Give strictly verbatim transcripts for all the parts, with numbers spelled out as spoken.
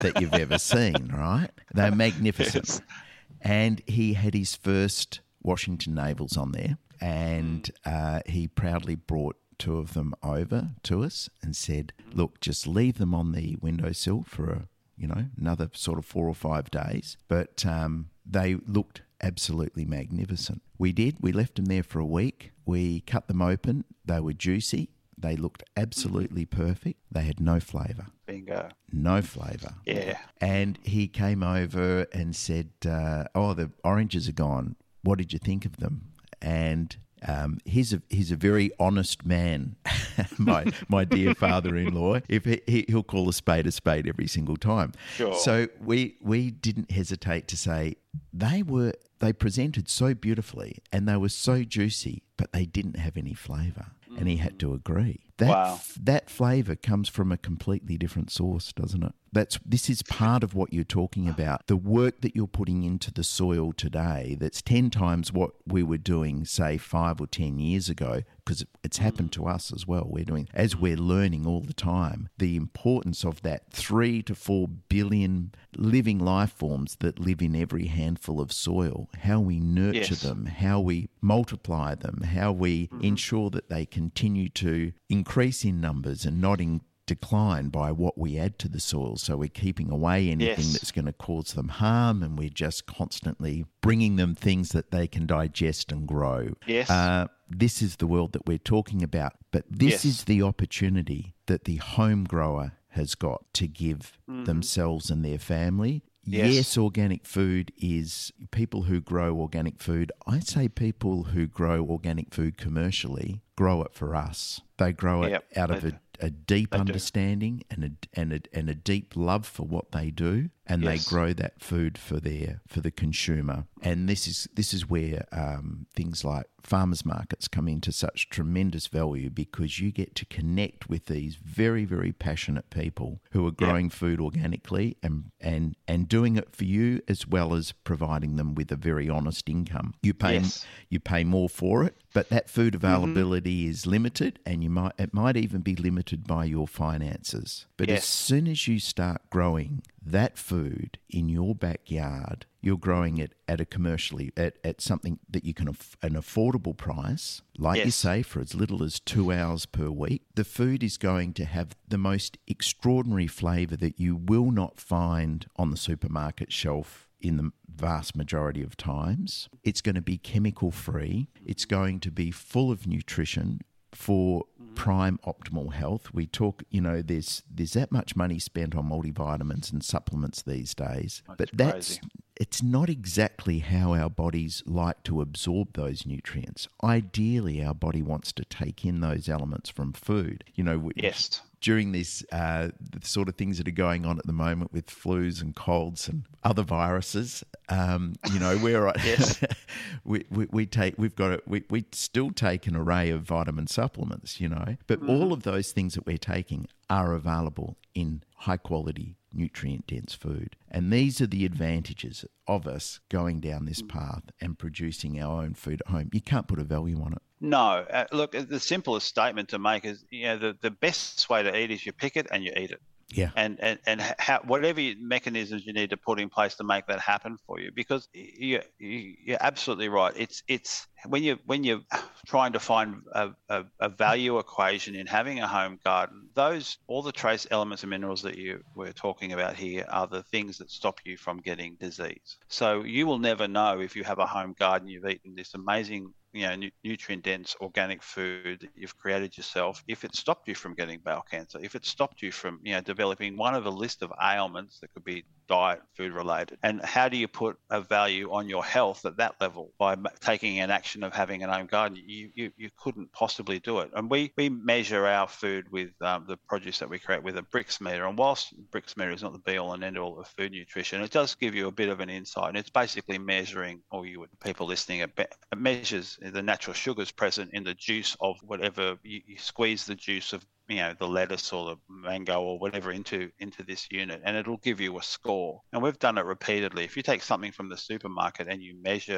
that you've ever seen, right? They're magnificent. Yes. And he had his first Washington Navals on there, and uh, he proudly brought two of them over to us and said, look, just leave them on the windowsill for, a, you know, another sort of four or five days. But um, they looked absolutely magnificent. We did. We left them there for a week. We cut them open. They were juicy. They looked absolutely perfect. They had no flavour. Bingo. No flavour. Yeah. And he came over and said, uh, oh, the oranges are gone. What did you think of them? And um, he's a he's a very honest man, my my dear father-in-law. If he, he'll call a spade a spade every single time. Sure. So we we didn't hesitate to say they were they presented so beautifully and they were so juicy, but they didn't have any flavour. And he had to agree. That Wow. that flavour comes from a completely different source, doesn't it? That's this is part of what you're talking about. The work that you're putting into the soil today, that's ten times what we were doing, say, five or ten years ago, because it's happened to us as well. We're doing, as we're learning all the time, the importance of that three to four billion living life forms that live in every handful of soil, how we nurture Yes. them, how we multiply them, how we ensure that they continue to increase in numbers and not in decline by what we add to the soil. So we're keeping away anything Yes. that's going to cause them harm, and we're just constantly bringing them things that they can digest and grow. Yes. Uh, this is the world that we're talking about, but this Yes. is the opportunity that the home grower has got to give themselves and their family. Yes. Yes, organic food is people who grow organic food. I say people who grow organic food commercially grow it for us. They grow it Yep, out of they a, a deep They do. understanding and a, and, a, and a deep love for what they do, and Yes. they grow that food for their for the consumer. And this is this is where um, things like farmers markets come into such tremendous value, because you get to connect with these very, very passionate people who are growing food organically and, and, and doing it for you, as well as providing them with a very honest income. You pay Yes. you pay more for it, but that food availability is limited, and you might it might even be limited by your finances. But as Yes. soon as you start growing that food in your backyard, you're growing it at a commercially at, at something that you can aff- an affordable price, like you Yes. say, for as little as two hours per week. The food is going to have the most extraordinary flavour that you will not find on the supermarket shelf in the vast majority of times. It's going to be chemical free. It's going to be full of nutrition for prime optimal health. We talk, you know, there's there's that much money spent on multivitamins and supplements these days, That's but that's crazy. it's not exactly how our bodies like to absorb those nutrients. Ideally, our body wants to take in those elements from food. You know, we, Yes. during this, uh, the sort of things that are going on at the moment with flus and colds and other viruses, um, you know, we're Yes. we, we we take we've got a, we we still take an array of vitamin supplements, you know, but all of those things that we're taking are available in high quality, nutrient dense food, and these are the advantages of us going down this path and producing our own food at home. You can't put a value on it. No. Uh, look, the simplest statement to make is, you know, the, the best way to eat is you pick it and you eat it. Yeah. And and and how, whatever mechanisms you need to put in place to make that happen for you, because you, you you're absolutely right. It's it's when you when you're trying to find a, a, a value equation in having a home garden, those all the trace elements and minerals that you were talking about here are the things that stop you from getting disease. So you will never know if you have a home garden, you've eaten this amazing, you know, nutrient dense organic food that you've created yourself, if it stopped you from getting bowel cancer, if it stopped you from, you know, developing one of a list of ailments that could be diet, food related. And how do you put a value on your health at that level? By taking an action of having an home garden, you you, you couldn't possibly do it. And we, we measure our food with um, the produce that we create with a Brix meter. And whilst Brix meter is not the be all and end all of food nutrition, it does give you a bit of an insight. And it's basically measuring, or you would people listening, it measures the natural sugars present in the juice of whatever you, you squeeze the juice of, you know, the lettuce or the mango or whatever into into this unit, and it'll give you a score. And we've done it repeatedly. If you take something from the supermarket and you measure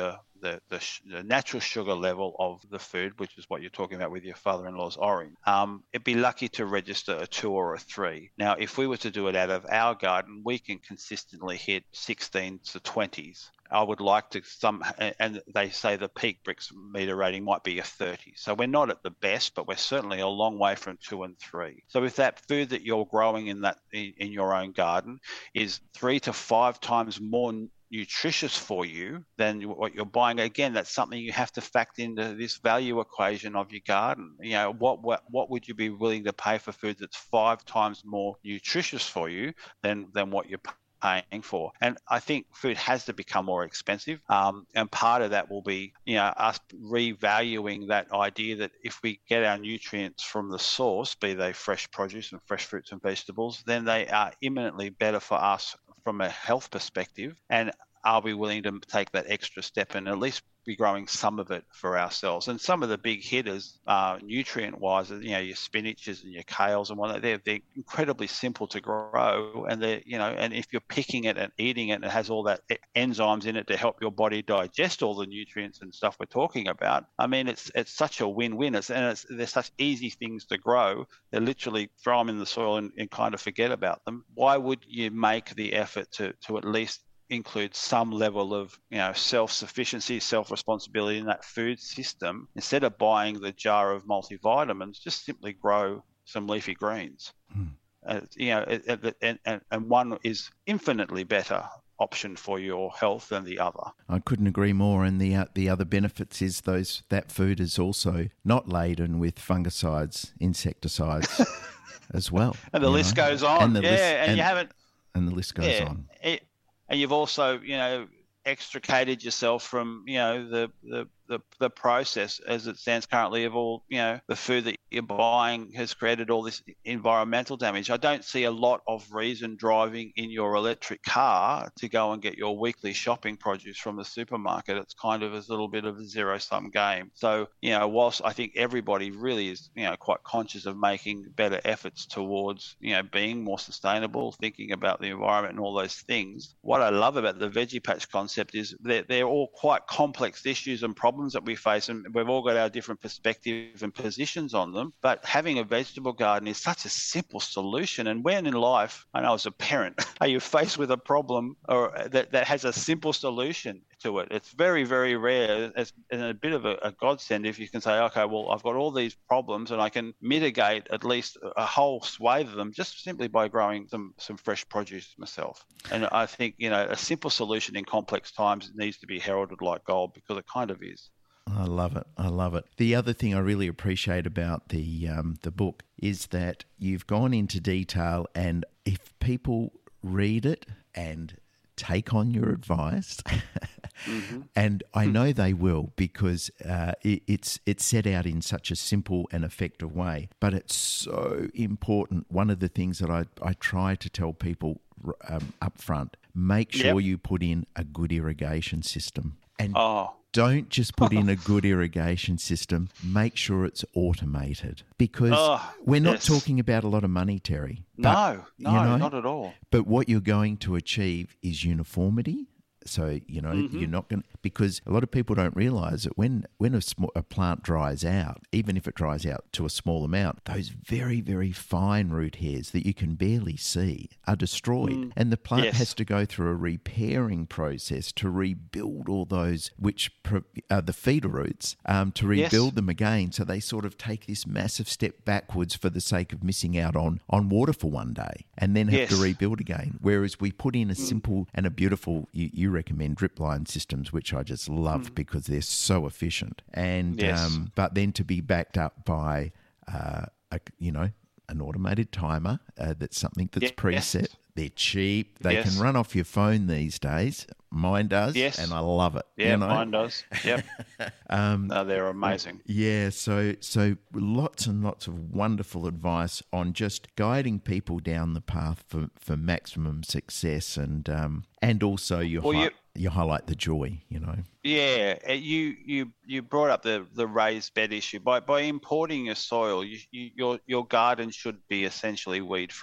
the, the, the natural sugar level of the food, which is what you're talking about with your father-in-law's orange, um, it'd be lucky to register a two or a three. Now, if we were to do it out of our garden, we can consistently hit sixteen to twenties. I would like to some, and they say the peak bricks meter rating might be a thirty. So we're not at the best, but we're certainly a long way from two and three. So if that food that you're growing in that in your own garden is three to five times more nutritious for you than what you're buying, again, that's something you have to factor into this value equation of your garden. You know, what what what would you be willing to pay for food that's five times more nutritious for you than than what you're paying for? And I think food has to become more expensive, um, and part of that will be, you know, us revaluing that idea that if we get our nutrients from the source, be they fresh produce and fresh fruits and vegetables, then they are imminently better for us from a health perspective. And are we willing to take that extra step and at least be growing some of it for ourselves? And some of the big hitters, uh, nutrient-wise, you know, your spinaches and your kales and whatnot, they're, they're incredibly simple to grow, and they're, you know, and if you're picking it and eating it, and it has all that enzymes in it to help your body digest all the nutrients and stuff we're talking about. I mean, it's it's such a win-win. It's, and it's, they're such easy things to grow. They literally throw them in the soil and, and kind of forget about them. Why would you make the effort to to at least include some level of, you know, self-sufficiency, self-responsibility in that food system, instead of buying the jar of multivitamins? Just simply grow some leafy greens. Mm. Uh, you know, it, it, and, and, and one is infinitely better option for your health than the other. I couldn't agree more. And the uh, the other benefits is those that food is also not laden with fungicides, insecticides as well. And the list know? goes on. And yeah, list, and, and you haven't. And the list goes yeah, on. It, And you've also, you know, extricated yourself from, you know, the, the, the, the process as it stands currently of all, you know, the food that you're buying has created all this environmental damage. I don't see a lot of reason driving in your electric car to go and get your weekly shopping produce from the supermarket. It's kind of a little bit of a zero-sum game. So, you know, whilst I think everybody really is, you know, quite conscious of making better efforts towards, you know, being more sustainable, thinking about the environment and all those things, what I love about the Veggie Patch concept is that they're all quite complex issues and problems that we face, and we've all got our different perspectives and positions on them. But having a vegetable garden is such a simple solution. And when in life, I know as a parent, are you faced with a problem or that, that has a simple solution to it? It's very, very rare. It's a bit of a, a godsend if you can say, okay, well, I've got all these problems and I can mitigate at least a whole swathe of them just simply by growing some, some fresh produce myself. And I think, you know, a simple solution in complex times needs to be heralded like gold, because it kind of is. I love it. I love it. The other thing I really appreciate about the um, the book is that you've gone into detail, and if people read it and take on your advice, mm-hmm. and I know they will, because uh, it, it's it's set out in such a simple and effective way, but it's so important. One of the things that I, I try to tell people um, up front, make sure yep. you put in a good irrigation system. And oh. don't just put in a good irrigation system, make sure it's automated, because oh, we're not yes. talking about a lot of money, Terry. But, no, no, you know, not at all. But what you're going to achieve is uniformity. So, you know, mm-hmm. you're not going to, because a lot of people don't realise that when, when a, sm- a plant dries out, even if it dries out to a small amount, those very, very fine root hairs that you can barely see are destroyed. Mm. And the plant yes. has to go through a repairing process to rebuild all those, which are uh, the feeder roots, um, to rebuild yes. them again. So they sort of take this massive step backwards for the sake of missing out on, on water for one day, and then have yes. to rebuild again. Whereas we put in a simple and a beautiful, you, you recommend drip line systems, which I just love mm. because they're so efficient. And yes. um, but then to be backed up by uh, a, you know, an automated timer, uh, that's something that's yes. preset. They're cheap. They yes. can run off your phone these days. Mine does, yes. and I love it. Yeah, you know? Mine does. Yep. um, no, they're amazing. Yeah, so so lots and lots of wonderful advice on just guiding people down the path for, for maximum success, and um, and also you, well, hi- you you highlight the joy, you know. Yeah, you you you brought up the, the raised bed issue. By by importing your soil, you, you, your your garden should be essentially weed free.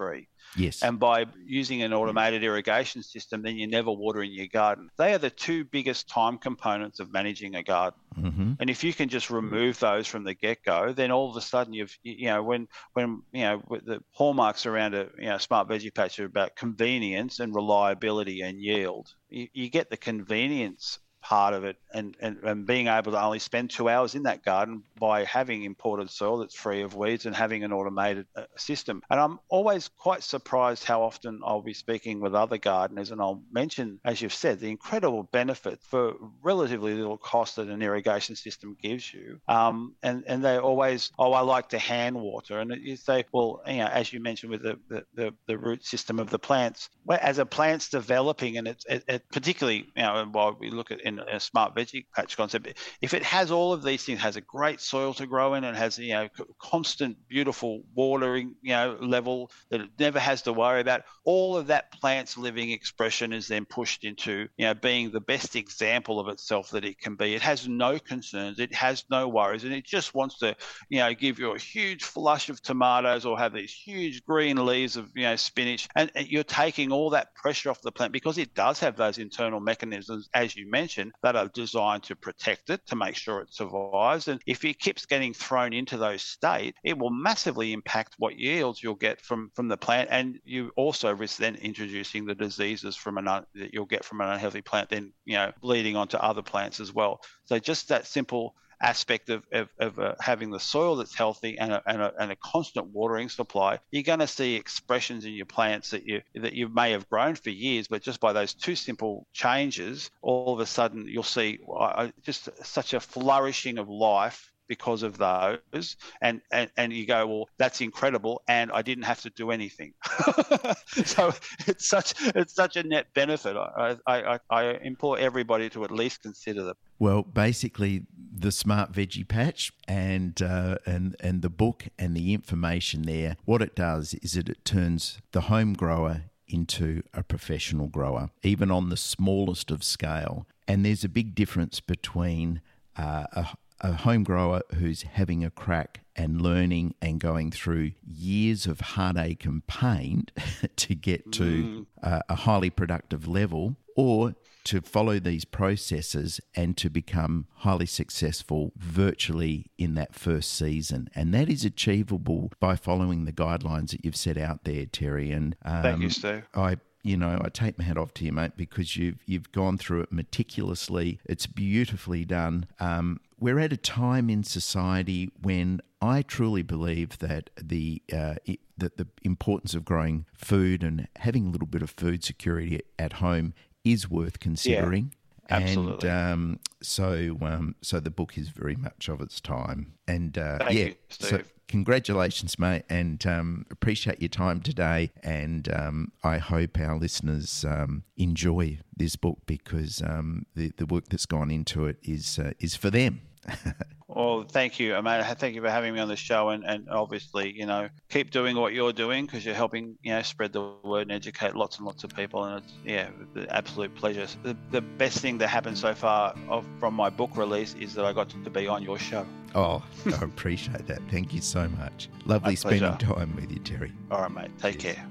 Yes. And by using an automated irrigation system, then you're never watering your garden. They are the two biggest time components of managing a garden. Mm-hmm. And if you can just remove those from the get-go, then all of a sudden you've, you know, when, when you know, the hallmarks around a you know, smart veggie patch are about convenience and reliability and yield. You, you get the convenience part of it and, and, and being able to only spend two hours in that garden by having imported soil that's free of weeds and having an automated uh, system. And I'm always quite surprised how often I'll be speaking with other gardeners and I'll mention, as you've said, the incredible benefit for relatively little cost that an irrigation system gives you. Um, and, and they always, oh, I like to hand water. And you say, well, you know, as you mentioned with the, the, the, the root system of the plants, well, as a plant's developing and it's it, it particularly, you know, while we look at in a smart veggie patch concept, if it has all of these things, has a great soil to grow in and has, you know, constant, beautiful watering, you know, level that it never has to worry about, all of that plant's living expression is then pushed into, you know, being the best example of itself that it can be. It has no concerns, it has no worries, and it just wants to, you know, give you a huge flush of tomatoes or have these huge green leaves of, you know, spinach, and you're taking all that pressure off the plant because it does have those internal mechanisms, as you mentioned, that are designed to protect it, to make sure it survives. And if it keeps getting thrown into those state, it will massively impact what yields you'll get from, from the plant. And you also risk then introducing the diseases from an un- that you'll get from an unhealthy plant, then, you know, bleeding onto other plants as well. So just that simple aspect of, of, of uh, having the soil that's healthy and a, and, a, and a constant watering supply, you're going to see expressions in your plants that you that you may have grown for years, but just by those two simple changes, all of a sudden you'll see uh, just such a flourishing of life because of those, and, and and you go, well, that's incredible, and I didn't have to do anything. So it's such it's such a net benefit. I, I I implore everybody to at least consider them. Well, basically, the Smart Veggie Patch and uh, and and the book and the information there, what it does is that it turns the home grower into a professional grower, even on the smallest of scale. And there's a big difference between uh, a a home grower who's having a crack and learning and going through years of heartache and pain to get to mm. uh, a highly productive level, or to follow these processes and to become highly successful virtually in that first season. And that is achievable by following the guidelines that you've set out there, Terry. And um, Thank you, Steve. I You know, I take my hat off to you, mate, because you've you've gone through it meticulously. It's beautifully done. Um, we're at a time in society when I truly believe that the uh, it, that the importance of growing food and having a little bit of food security at home is worth considering. Yeah, absolutely. And um, so, um, so the book is very much of its time. And uh, Thank yeah, you, Steve. so congratulations, mate, and um, appreciate your time today. And um, I hope our listeners um, enjoy this book, because um, the the work that's gone into it is uh, is for them. Well, thank you, mate. Thank you for having me on the show, and, and obviously, you know, keep doing what you're doing, because you're helping, you know, spread the word and educate lots and lots of people. And it's, yeah, the absolute pleasure. The, the best thing that happened so far of, from my book release is that I got to be on your show. Oh, I appreciate that. Thank you so much. Lovely spending time with you, Terry. All right, mate. Take care.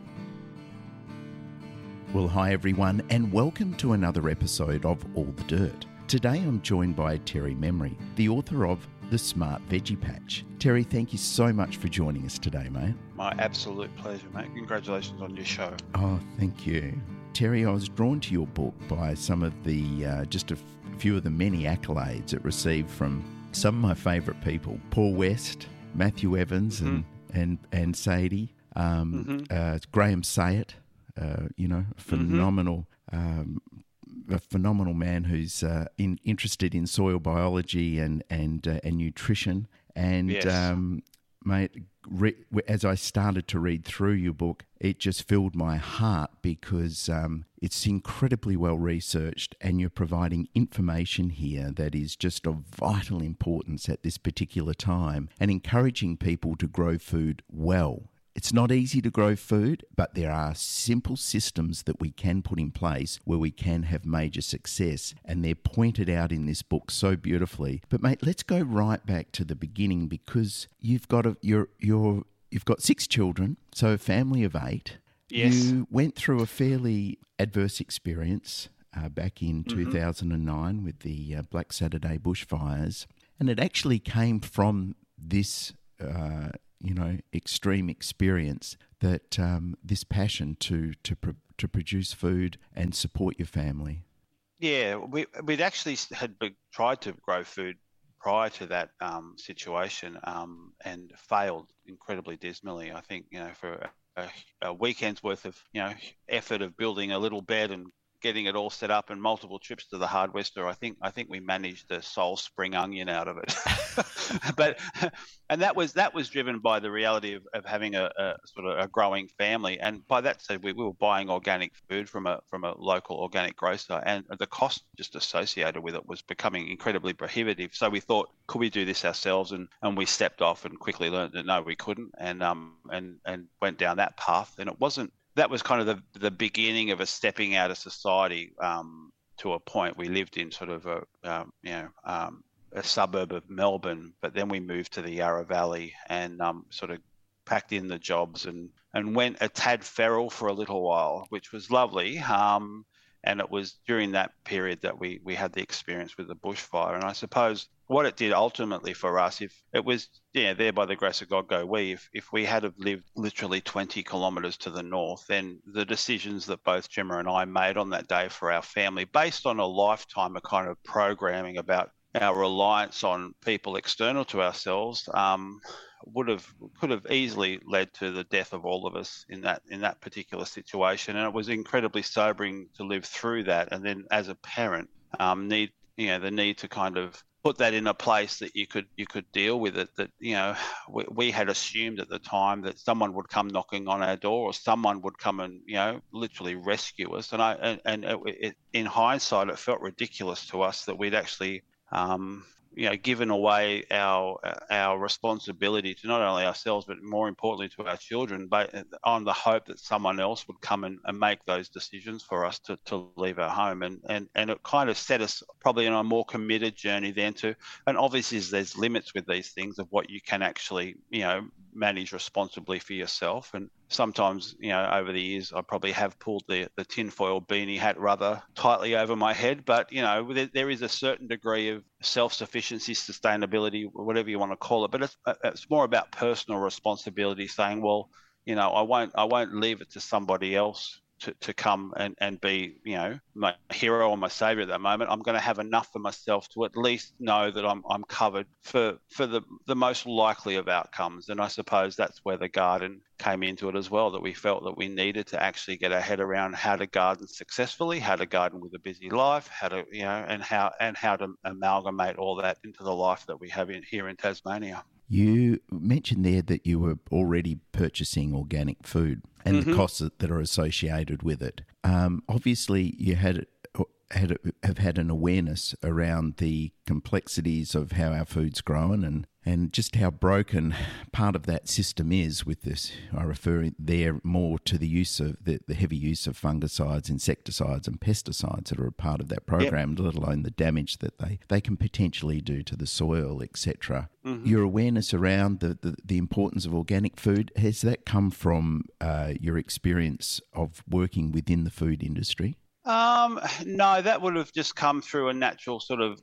Well, hi, everyone, and welcome to another episode of All the Dirt. Today I'm joined by Terry Memory, the author of The Smart Veggie Patch. Terry, thank you so much for joining us today, mate. My absolute pleasure, mate. Congratulations on your show. Oh, thank you. Terry, I was drawn to your book by some of the, uh, just a f- few of the many accolades it received from some of my favourite people, Paul West, Matthew Evans, mm-hmm. and, and, and Sadie, um, mm-hmm. uh, Graham Sayett, uh, you know, phenomenal mm-hmm. um, a phenomenal man who's uh, in, interested in soil biology and and uh, and nutrition. And yes. um, mate, re- as I started to read through your book, it just filled my heart, because um, it's incredibly well researched, and you're providing information here that is just of vital importance at this particular time, and encouraging people to grow food well. It's not easy to grow food, but there are simple systems that we can put in place where we can have major success, and they're pointed out in this book so beautifully. But mate, let's go right back to the beginning, because you've got a you're you're you've got six children, so a family of eight. Yes. You went through a fairly adverse experience uh, back in Mm-hmm. two thousand nine with the uh, Black Saturday bushfires, and it actually came from this, uh, you know, extreme experience that um, this passion to to pr- to produce food and support your family. Yeah, we we'd actually had be- tried to grow food prior to that um, situation um, and failed incredibly dismally. I think, you know, for a, a weekend's worth of, you know, effort of building a little bed and getting it all set up and multiple trips to the hardware store, I think I think we managed a sole spring onion out of it. But and that was that was driven by the reality of, of having a, a sort of a growing family. And by that said, we, we were buying organic food from a from a local organic grocer, and the cost just associated with it was becoming incredibly prohibitive. So we thought, could we do this ourselves? And and we stepped off and quickly learned that no, we couldn't, and um and and went down that path. And it wasn't. That was kind of the the beginning of us stepping out of society um, to a point. We lived in sort of a um, you know um, a suburb of Melbourne, but then we moved to the Yarra Valley and um, sort of packed in the jobs and and went a tad feral for a little while, which was lovely. Um, and it was during that period that we we had the experience with the bushfire. And I suppose what it did ultimately for us, if it was, yeah, there by the grace of God go we, if, if we had have lived literally twenty kilometres to the north, then the decisions that both Gemma and I made on that day for our family, based on a lifetime of kind of programming about our reliance on people external to ourselves, um, would have could have easily led to the death of all of us in that in that particular situation. And it was incredibly sobering to live through that. And then as a parent, um, need you know the need to kind of put that in a place that you could you could deal with it. That you know we, we had assumed at the time that someone would come knocking on our door, or someone would come and you know literally rescue us. And I and, and it, it, in hindsight, it felt ridiculous to us that we'd actually um, you know given away our our responsibility to not only ourselves but more importantly to our children, but on the hope that someone else would come and, and make those decisions for us to, to leave our home. And, and and it kind of set us probably on a more committed journey then to, and obviously there's limits with these things of what you can actually you know manage responsibly for yourself. And sometimes, you know, over the years, I probably have pulled the, the tinfoil beanie hat rather tightly over my head. But, you know, there, there is a certain degree of self-sufficiency, sustainability, whatever you want to call it. But it's, it's more about personal responsibility, saying, well, you know, I won't I won't leave it to somebody else to, to come and, and be, you know, my hero or my savior at that moment. I'm going to have enough for myself to at least know that I'm I'm covered for, for the, the most likely of outcomes. And I suppose that's where the garden came into it as well, that we felt that we needed to actually get our head around how to garden successfully, how to garden with a busy life, how to, you know, and how and how to amalgamate all that into the life that we have in here in Tasmania. You mentioned there that you were already purchasing organic food and mm-hmm. the costs that are associated with it. Um, obviously, you had had have had an awareness around the complexities of how our food's grown and, and just how broken part of that system is with this. I refer there more to the use of the, the heavy use of fungicides, insecticides and pesticides that are a part of that program, yep. let alone the damage that they, they can potentially do to the soil, et cetera. Mm-hmm. Your awareness around the, the, the importance of organic food, has that come from uh, your experience of working within the food industry? Um, no, that would have just come through a natural sort of.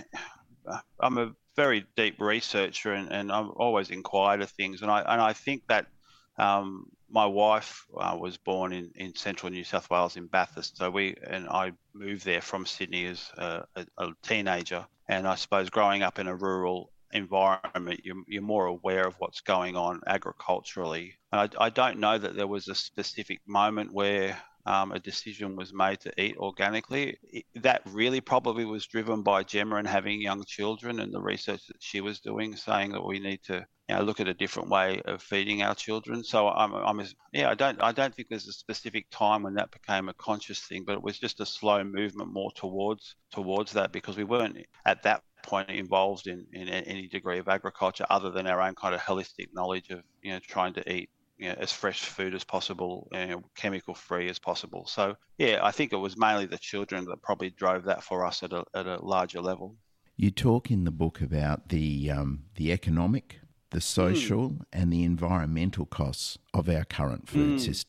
I'm a very deep researcher, and, and I've always inquired of things, and I and I think that um, my wife uh, was born in, in central New South Wales in Bathurst, so we and I moved there from Sydney as a, a, a teenager, and I suppose growing up in a rural environment, you're, you're more aware of what's going on agriculturally. I, I don't know that there was a specific moment where Um, a decision was made to eat organically. It, that really probably was driven by Gemma and having young children and the research that she was doing, saying that we need to, you know, look at a different way of feeding our children. So I'm, I'm, yeah, I don't, I don't think there's a specific time when that became a conscious thing, but it was just a slow movement more towards, towards that, because we weren't at that point involved in, in any degree of agriculture other than our own kind of holistic knowledge of, you know, trying to eat, you know, as fresh food as possible, you know, chemical free as possible. So yeah, I think it was mainly the children that probably drove that for us at a at a larger level. You talk in the book about the um, the economic, the social, mm. and the environmental costs of our current food mm. system.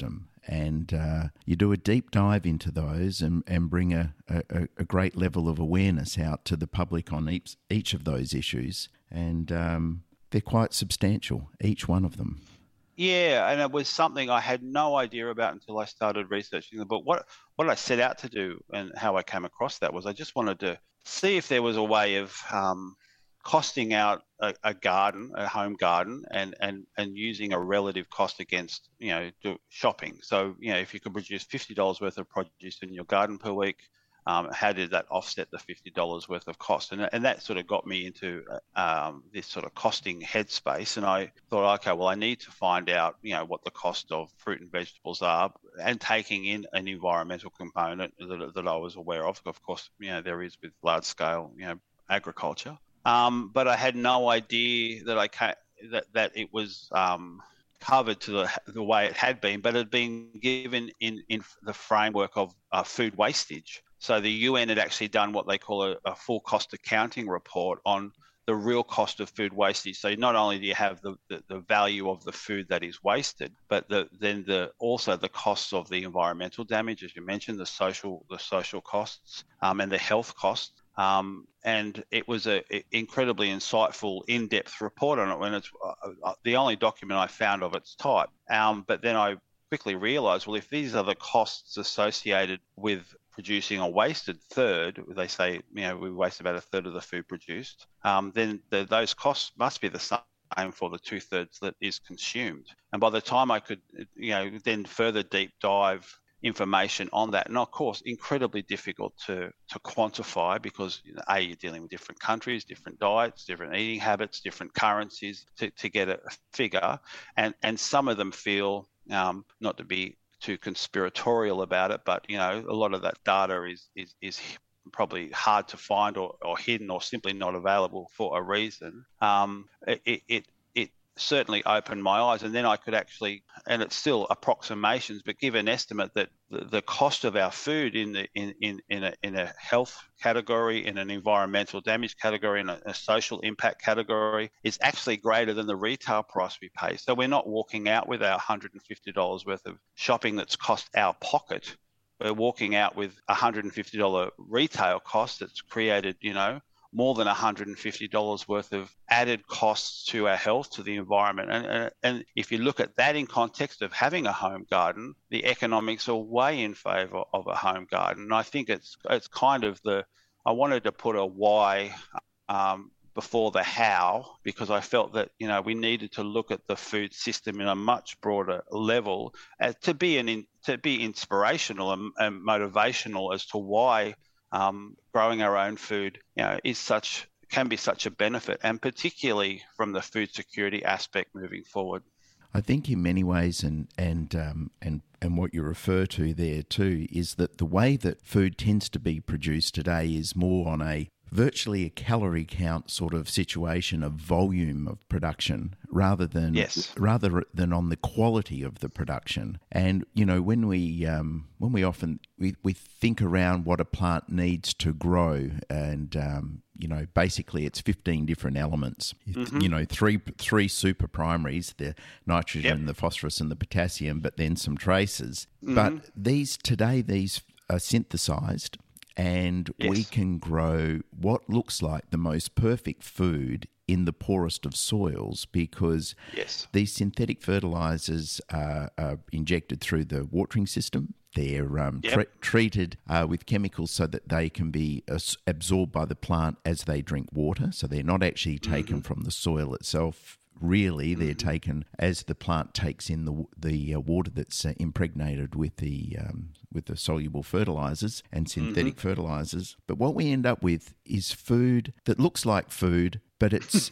and uh, you do a deep dive into those and, and bring a, a, a great level of awareness out to the public on each, each of those issues. And um, they're quite substantial, each one of them. Yeah, and it was something I had no idea about until I started researching the book. What what I set out to do and how I came across that was I just wanted to see if there was a way of um, costing out a, a garden, a home garden, and, and, and using a relative cost against, you know, do shopping. So, you know, if you could produce fifty dollars worth of produce in your garden per week, Um, how did that offset the fifty dollars worth of cost? And, and that sort of got me into um, this sort of costing headspace. And I thought, okay, well, I need to find out, you know, what the cost of fruit and vegetables are, and taking in an environmental component that, that I was aware of. Of course, you know, there is with large scale, you know, agriculture. Um, but I had no idea that I ca- that that it was um, covered to the the way it had been, but it had been given in in the framework of uh, food wastage. So the U N had actually done what they call a, a full cost accounting report on the real cost of food wastage. So not only do you have the, the, the value of the food that is wasted, but the, then the also the costs of the environmental damage, as you mentioned, the social the social costs um, and the health costs. Um, and it was an incredibly insightful, in-depth report on it. When it's uh, the only document I found of its type. Um, but then I quickly realised, well, if these are the costs associated with producing a wasted third, they say, you know, we waste about a third of the food produced, um, then the, those costs must be the same for the two thirds that is consumed. And by the time I could, you know, then further deep dive information on that, and of course, incredibly difficult to, to quantify because, you know, A, you're dealing with different countries, different diets, different eating habits, different currencies to, to get a figure. And, and some of them feel, um, not to be too conspiratorial about it, but, you know, a lot of that data is is, is probably hard to find or, or hidden or simply not available for a reason. Um, it, it it certainly opened my eyes, and then I could actually, and it's still approximations, but give an estimate that the, the cost of our food in the in in in a, in a health category, in an environmental damage category, in a, a social impact category is actually greater than the retail price we pay. So we're not walking out with our one hundred fifty dollars worth of shopping that's cost our pocket. We're walking out with a one hundred fifty dollars retail cost that's created, you know, more than one hundred fifty dollars worth of added costs to our health, to the environment. And, and, and if you look at that in context of having a home garden, the economics are way in favour of a home garden. And I think it's it's kind of the, I wanted to put a why um, before the how, because I felt that, you know, we needed to look at the food system in a much broader level uh, to be an in, to be inspirational and, and motivational as to why Um, growing our own food, you know, is such can be such a benefit, and particularly from the food security aspect moving forward. I think in many ways, and and um, and and what you refer to there too, is that the way that food tends to be produced today is more on a virtually a calorie count sort of situation of volume of production rather than yes. rather than on the quality of the production. And you know, when we um, when we often we, we think around what a plant needs to grow, and um, you know, basically it's fifteen different elements. Mm-hmm. You know, three three super primaries: the nitrogen, yep. the phosphorus, and the potassium, but then some traces. Mm-hmm. But these today these are synthesized. And yes. we can grow what looks like the most perfect food in the poorest of soils, because yes. these synthetic fertilizers are, are injected through the watering system. They're um, yep. tre- treated uh, with chemicals so that they can be uh, absorbed by the plant as they drink water. So they're not actually taken mm-hmm. from the soil itself. Really, they're mm-hmm. taken as the plant takes in the the uh, water that's uh, impregnated with the um, with the soluble fertilizers and synthetic mm-hmm. fertilizers. But what we end up with is food that looks like food, but it's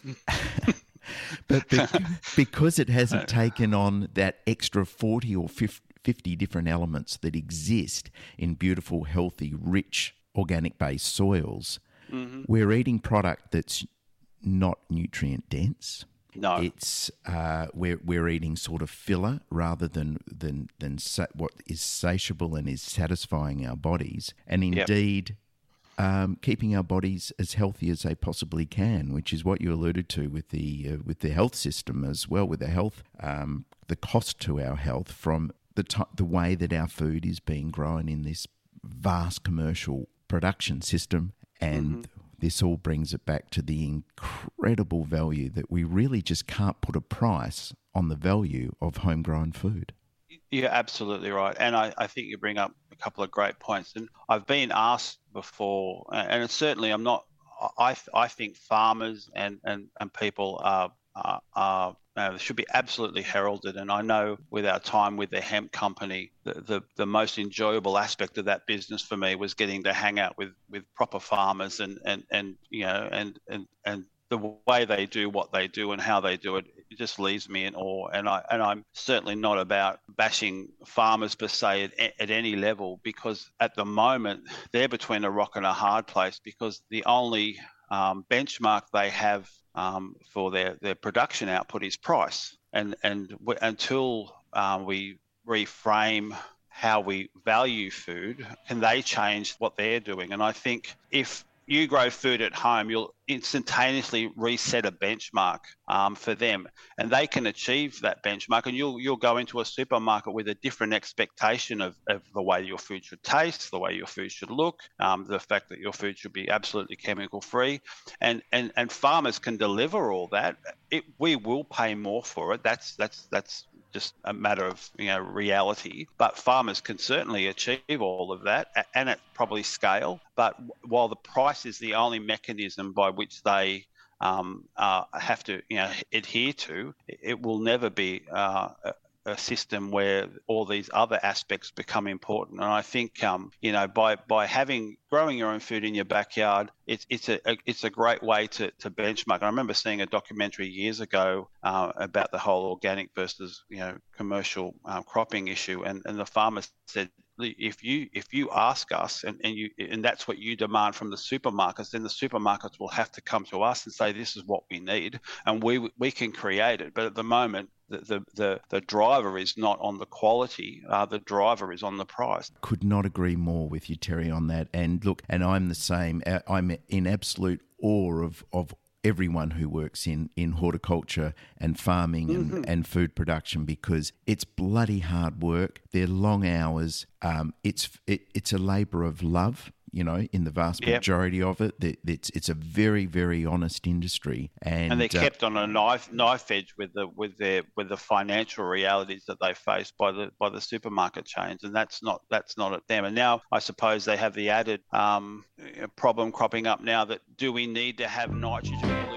but be- because it hasn't taken on that extra forty or fifty different elements that exist in beautiful, healthy, rich, organic-based soils. Mm-hmm. We're eating product that's not nutrient dense. No, it's uh, we're we're eating sort of filler rather than than than sa- what is satiable and is satisfying our bodies, and indeed yep. um, keeping our bodies as healthy as they possibly can, which is what you alluded to with the uh, with the health system as well, with the health um, the cost to our health from the t- the way that our food is being grown in this vast commercial production system, and mm-hmm. this all brings it back to the incredible value that we really just can't put a price on the value of homegrown food. You're absolutely right. And I, I think you bring up a couple of great points. And I've been asked before, and it's certainly I'm not, I, I think farmers and, and, and people are, are, are uh, should be absolutely heralded. And I know with our time with the hemp company, the, the, the most enjoyable aspect of that business for me was getting to hang out with, with proper farmers and, and, and you know, and, and, and the way they do what they do and how they do it, it just leaves me in awe. And I and I'm certainly not about bashing farmers per se at, at any level, because at the moment they're between a rock and a hard place, because the only um, benchmark they have um, for their, their production output is price. And and w- until um, we reframe how we value food, can they change what they're doing? And I think if you grow food at home, you'll instantaneously reset a benchmark um, for them, and they can achieve that benchmark. And you'll you'll go into a supermarket with a different expectation of, of the way your food should taste, the way your food should look, um, the fact that your food should be absolutely chemical free, and and and farmers can deliver all that. It we will pay more for it. That's that's that's. just a matter of, you know, reality. But farmers can certainly achieve all of that, and at probably scale. But while the price is the only mechanism by which they um, uh, have to, you know, adhere to, it will never be uh, a, a system where all these other aspects become important. And I think, um, you know, by by having growing your own food in your backyard, it's it's a, a it's a great way to, to benchmark. I remember seeing a documentary years ago uh, about the whole organic versus, you know, commercial uh, cropping issue, and, and the farmers said, if you if you ask us and, and you and that's what you demand from the supermarkets, then the supermarkets will have to come to us and say, this is what we need, and we we can create it. But at the moment, the the the, the driver is not on the quality, uh, the driver is on the price. Could not agree more with you, Terry, on that. And look, and I'm the same. I'm in absolute awe of of everyone who works in, in horticulture and farming and, mm-hmm. and food production, because it's bloody hard work. They're long hours. Um, it's it, it's a labour of love, you know, in the vast yep. majority of it. It's it's a very, very honest industry, and, and they're uh, kept on a knife knife edge with the with their with the financial realities that they face by the by the supermarket chains, and that's not that's not at them. And now I suppose they have the added um, problem cropping up now that, do we need to have nitrogen